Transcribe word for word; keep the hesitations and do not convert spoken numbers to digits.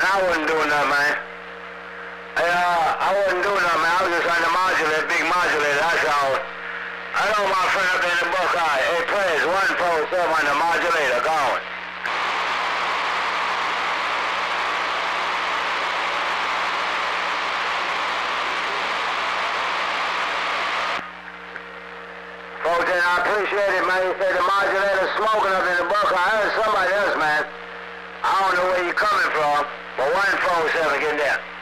I wouldn't do nothing, man. Hey, uh, I wouldn't do nothing, man. I was just on the modulator, big modulator, that's all. I know my friend up in the Buckeye. Hey, please, one four seven on the modulator, going. Folks, and I appreciate it, man. You say the modulator smoking up in the Buckeye. I heard somebody else, man. I don't know where you're coming from, but one four seven, get there.